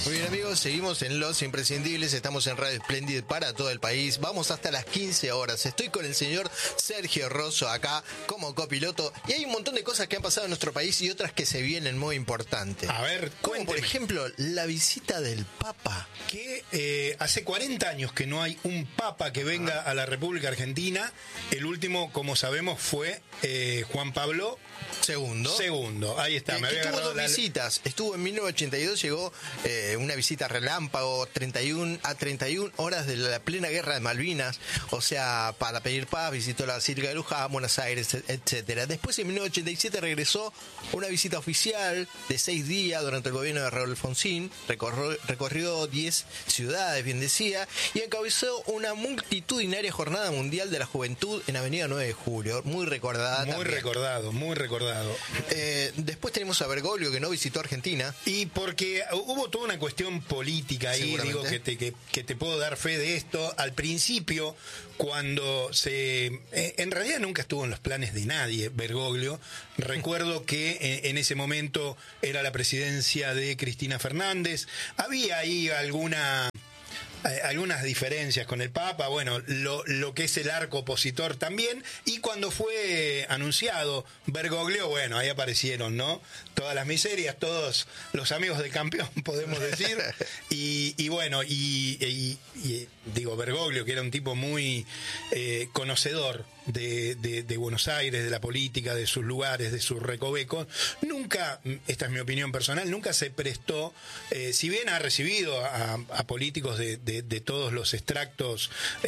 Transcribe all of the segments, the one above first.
Muy bien, amigos, seguimos en Los Imprescindibles, estamos en Radio Splendid para todo el país, vamos hasta las 15 horas, estoy con el señor Sergio Rosso acá como copiloto y hay un montón de cosas que han pasado en nuestro país y otras que se vienen muy importantes. A ver, como cuénteme. por ejemplo la visita del Papa. Que hace 40 años que no hay un Papa que venga a la República Argentina. El último, como sabemos, fue Juan Pablo Segundo. Ahí está. Me había tuvo agarrado dos visitas. Estuvo en 1982, llegó una visita relámpago, 31 horas de la plena guerra de Malvinas, o sea, para pedir paz, visitó la Basílica de Luján, Buenos Aires, etcétera. Después, en 1987, regresó una visita oficial de 6 días durante el gobierno de Raúl Alfonsín, recorrió 10 ciudades, bien decía, y encabezó una multitudinaria jornada mundial de la juventud en Avenida 9 de Julio, muy recordada. Muy recordado. Después tenemos a Bergoglio, que no visitó Argentina. Y porque hubo toda una cuestión política ahí, digo, que te puedo dar fe de esto. Al principio, cuando en realidad nunca estuvo en los planes de nadie, Bergoglio. Recuerdo que en ese momento era la presidencia de Cristina Fernández. Había ahí algunas diferencias con el Papa, bueno, lo que es el arco opositor también, y cuando fue anunciado Bergoglio, bueno, ahí aparecieron, ¿no? Todas las miserias, todos los amigos del campeón, podemos decir, y bueno, y digo, Bergoglio, que era un tipo muy conocedor de Buenos Aires, de la política, de sus lugares, de sus recovecos, nunca, esta es mi opinión personal, nunca se prestó, si bien ha recibido a políticos de todos los extractos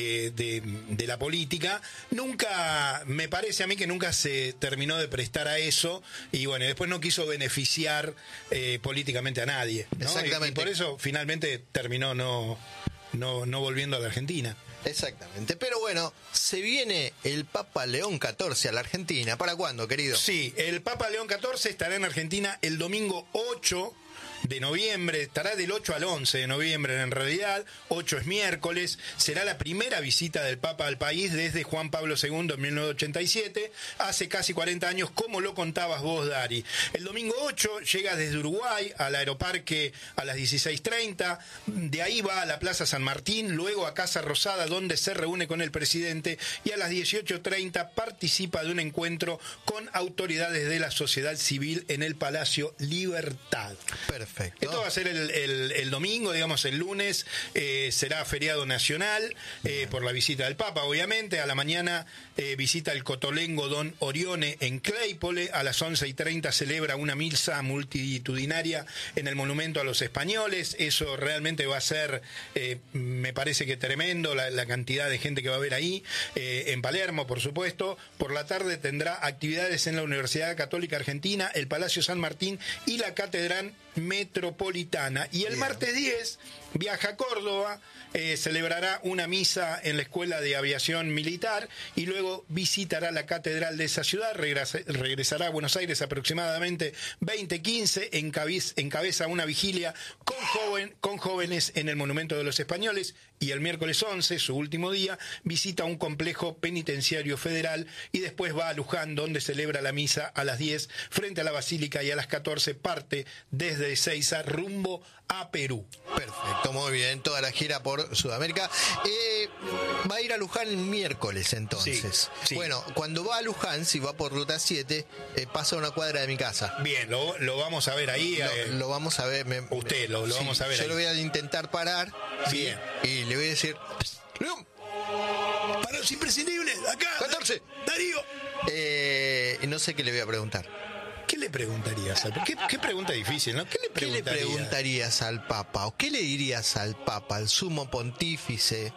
de la política, nunca, me parece a mí que nunca se terminó de prestar a eso, y bueno, después no quiso beneficiar políticamente a nadie, ¿no? Exactamente. Y por eso finalmente terminó no volviendo a la Argentina. Exactamente, pero bueno, se viene el Papa León XIV a la Argentina. ¿Para cuándo, querido? Sí, el Papa León XIV estará en Argentina el domingo 8 de noviembre, estará del 8 al 11 de noviembre en realidad, 8 es miércoles, será la primera visita del Papa al país desde Juan Pablo II en 1987, hace casi 40 años, como lo contabas vos, Dari. El domingo 8 llega desde Uruguay al Aeroparque a las 16:30, de ahí va a la Plaza San Martín, luego a Casa Rosada, donde se reúne con el presidente, y a las 18:30 participa de un encuentro con autoridades de la sociedad civil en el Palacio Libertad. Perfecto. Esto va a ser el domingo, digamos, el lunes será feriado nacional por la visita del Papa, obviamente. A la mañana visita el Cotolengo Don Orione en Claypole. A las 11:30 celebra una misa multitudinaria en el Monumento a los Españoles. Eso realmente va a ser, me parece que tremendo, la cantidad de gente que va a haber ahí. En Palermo, por supuesto. Por la tarde tendrá actividades en la Universidad Católica Argentina, el Palacio San Martín y la Catedral Metropolitana. Y el martes 10 viaja a Córdoba, celebrará una misa en la Escuela de Aviación Militar y luego visitará la catedral de esa ciudad, regresará a Buenos Aires aproximadamente 20:15, encabeza una vigilia con jóvenes en el Monumento de los Españoles, y el miércoles 11, su último día, visita un complejo penitenciario federal y después va a Luján, donde celebra la misa a las 10 frente a la Basílica, y a las 14 parte desde Ezeiza rumbo a Perú. Perfecto, muy bien, toda la gira por Sudamérica. Va a ir a Luján el miércoles, entonces. Sí. Bueno, cuando va a Luján, si va por Ruta 7, pasa a una cuadra de mi casa. Bien, lo vamos a ver ahí. Lo vamos a ver. Usted lo vamos a ver yo ahí. Lo voy a intentar parar. Bien. Y le voy a decir... ¡León! Para los imprescindibles, acá. 14. Darío. Y no sé qué le voy a preguntar. ¿Qué le preguntarías? ¿Qué pregunta difícil, ¿no? ¿Qué le preguntarías al Papa? ¿O qué le dirías al Papa, al sumo pontífice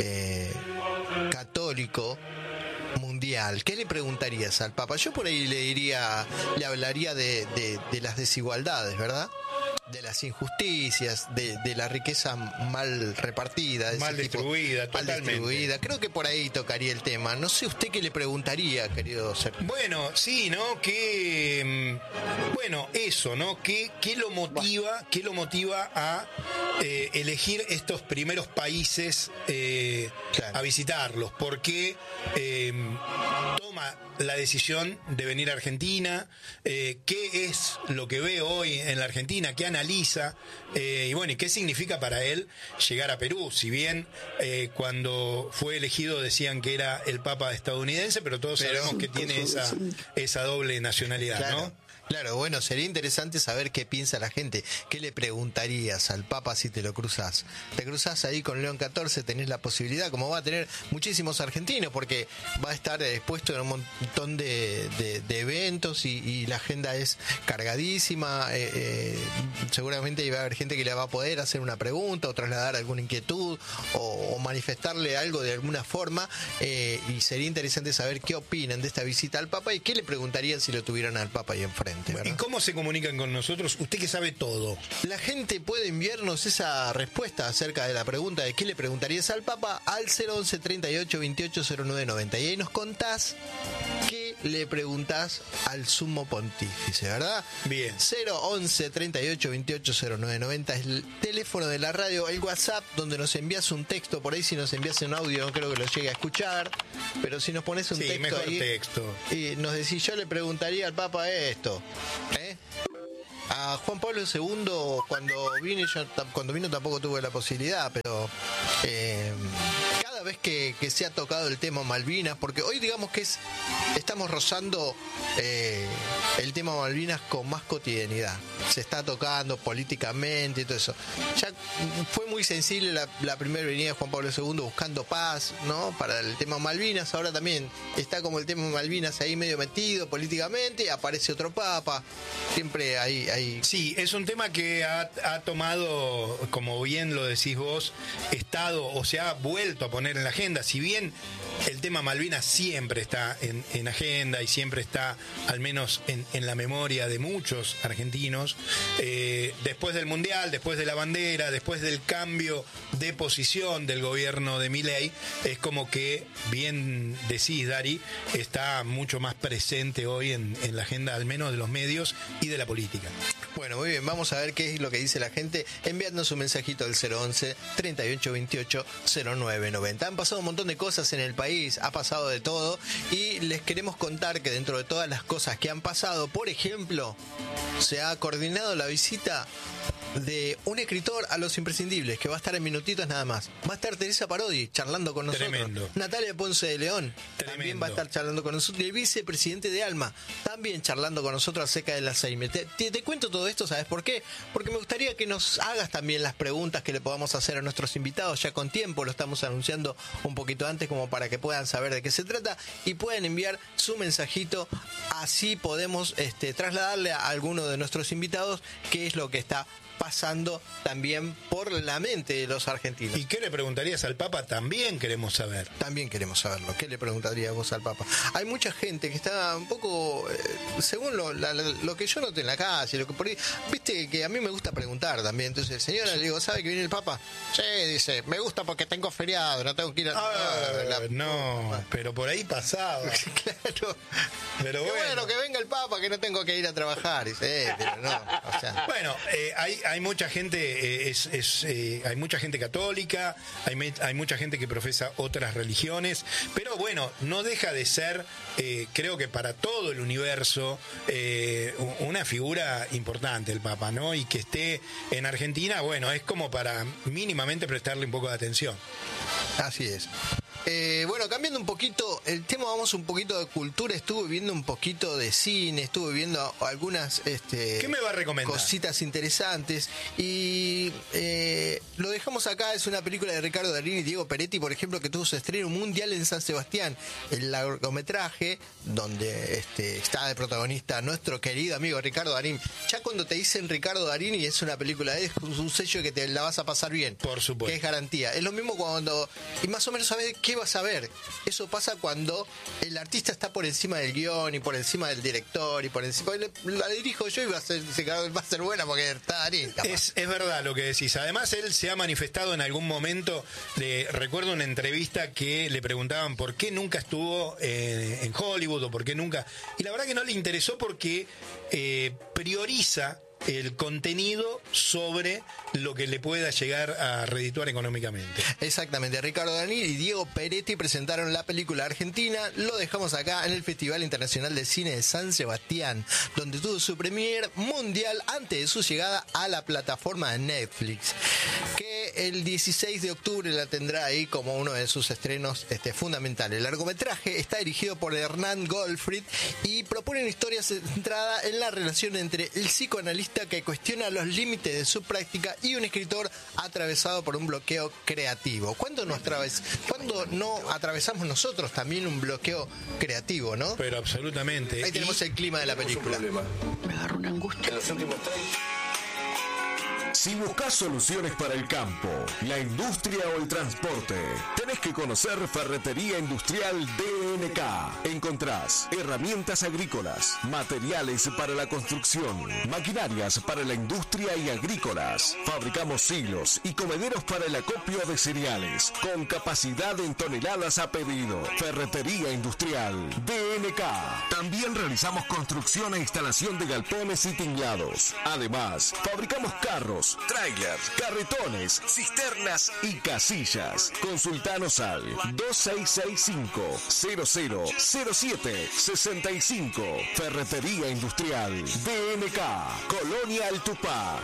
católico mundial? ¿Qué le preguntarías al Papa? Yo por ahí le hablaría de las desigualdades, ¿verdad? De las injusticias, de la riqueza mal repartida, mal distribuida, totalmente. Creo que por ahí tocaría el tema. No sé usted qué le preguntaría, querido Sergio. Bueno, sí, ¿no? Bueno, eso, ¿no? ¿Qué lo motiva a elegir estos primeros países a visitarlos? Porque toma la decisión de venir a Argentina, qué es lo que ve hoy en la Argentina, qué analiza, y bueno, y qué significa para él llegar a Perú. Si bien cuando fue elegido decían que era el Papa estadounidense, pero todos sabemos que tiene esa doble nacionalidad, claro, ¿no? Claro, bueno, sería interesante saber qué piensa la gente. ¿Qué le preguntarías al Papa si te lo cruzás? Te cruzás ahí con León XIV, tenés la posibilidad, como va a tener muchísimos argentinos, porque va a estar expuesto en un montón de eventos y la agenda es cargadísima. Seguramente va a haber gente que le va a poder hacer una pregunta o trasladar alguna inquietud o manifestarle algo de alguna forma, y sería interesante saber qué opinan de esta visita al Papa y qué le preguntarían si lo tuvieran al Papa ahí enfrente. ¿Verdad? ¿Y cómo se comunican con nosotros? Usted que sabe todo. La gente puede enviarnos esa respuesta acerca de la pregunta de qué le preguntarías al Papa al 011 38 28 09 90. Y ahí nos contás qué le preguntás al Sumo Pontífice, ¿verdad? Bien. 011 38 28 09 90 es el teléfono de la radio, el WhatsApp, donde nos envías un texto. Por ahí, si nos envías un audio, no creo que lo llegue a escuchar, pero si nos pones un texto mejor ahí, texto. Y nos decís, yo le preguntaría al Papa esto. A Juan Pablo II cuando vino tampoco tuve la posibilidad, pero cada vez que se ha tocado el tema Malvinas, porque hoy digamos que estamos rozando el tema Malvinas con más cotidianidad, se está tocando políticamente y todo eso. Ya fue muy sensible la primera venida de Juan Pablo II buscando paz, ¿no?, para el tema Malvinas. Ahora también está como el tema Malvinas ahí medio metido políticamente, aparece otro papa, siempre hay. Sí, es un tema que ha tomado, como bien lo decís vos, o se ha vuelto a poner en la agenda. Si bien el tema Malvinas siempre está en agenda y siempre está, al menos en la memoria de muchos argentinos, después del Mundial, después de la bandera, después del cambio de posición del gobierno de Milei, es como que, bien decís, Dari, está mucho más presente hoy en la agenda, al menos de los medios y de la política. Bueno, muy bien, vamos a ver qué es lo que dice la gente enviando su mensajito al 011 38 28 09 90. Han pasado un montón de cosas en el país, ha pasado de todo, y les queremos contar que dentro de todas las cosas que han pasado, por ejemplo, se ha coordinado la visita de un escritor a Los Imprescindibles, que va a estar en minutitos nada más. Va a estar Teresa Parodi charlando con nosotros. Tremendo. Natalia Ponce de León también va a estar charlando con nosotros. Y el vicepresidente de Alma también charlando con nosotros acerca del Alzheimer. Te cuento todo esto, ¿sabes por qué? Porque me gustaría que nos hagas también las preguntas que le podamos hacer a nuestros invitados ya con tiempo. Lo estamos anunciando un poquito antes, como para que puedan saber de qué se trata y puedan enviar su mensajito. Así podemos trasladarle a alguno de nuestros invitados qué es lo que está pasando también por la mente de los argentinos. ¿Y qué le preguntarías al Papa? También queremos saber. También queremos saberlo. ¿Qué le preguntarías vos al Papa? Hay mucha gente que está un poco, según lo que yo noté en la calle, lo que por ahí, viste que a mí me gusta preguntar también. Entonces, señora, le digo, ¿sabe que viene el Papa? Sí, dice, me gusta porque tengo feriado, no tengo que ir a... No, pero por ahí pasaba. Claro. Pero bueno, que venga el Papa, que no tengo que ir a trabajar. Dice, pero no, o sea... Bueno, hay mucha gente, hay mucha gente católica, hay mucha gente que profesa otras religiones, pero bueno, no deja de ser, creo que para todo el universo, una figura importante el Papa, ¿no? Y que esté en Argentina, bueno, es como para mínimamente prestarle un poco de atención. Así es. Bueno, cambiando un poquito el tema, vamos un poquito de cultura. Estuve viendo un poquito de cine, estuve viendo algunas ¿qué me va a recomendar? Cositas interesantes y lo dejamos acá. Es una película de Ricardo Darín y Diego Peretti, por ejemplo, que tuvo su estreno mundial en San Sebastián, el largometraje donde está de protagonista nuestro querido amigo Ricardo Darín. Ya cuando te dicen Ricardo Darín y es una película, es un sello que te la vas a pasar bien, por supuesto, que es garantía. Es lo mismo cuando, y más o menos sabes qué vas a ver. Eso pasa cuando el artista está por encima del guión y por encima del director y por encima, la dirijo yo y va a ser buena porque está Darín. Es verdad lo que decís. Además, él se ha manifestado en algún momento. Recuerdo una entrevista que le preguntaban por qué nunca estuvo en Hollywood o por qué nunca. Y la verdad que no le interesó porque prioriza el contenido sobre lo que le pueda llegar a redituar económicamente. Exactamente, Ricardo Darín y Diego Peretti presentaron la película argentina. Lo dejamos acá en el Festival Internacional de Cine de San Sebastián, donde tuvo su premier mundial antes de su llegada a la plataforma de Netflix, que el 16 de octubre la tendrá ahí como uno de sus estrenos fundamentales. El largometraje está dirigido por Hernán Goldfried y propone una historia centrada en la relación entre el psicoanalista que cuestiona los límites de su práctica y un escritor atravesado por un bloqueo creativo. ¿Cuándo no atravesamos nosotros también un bloqueo creativo, no? Pero absolutamente. Ahí tenemos el clima de la película. Me agarro una angustia. Si buscas soluciones para el campo, la industria o el transporte, tenés que conocer Ferretería Industrial DNK. Encontrás herramientas agrícolas, materiales para la construcción, maquinarias para la industria y agrícolas. Fabricamos silos y comederos para el acopio de cereales, con capacidad en toneladas a pedido. Ferretería Industrial DNK. También realizamos construcción e instalación de galpones y tinglados. Además, fabricamos carros, trailers, carretones, cisternas y casillas. Consultanos al 2665-000765. Ferretería Industrial DNK, Colonia El Tupá.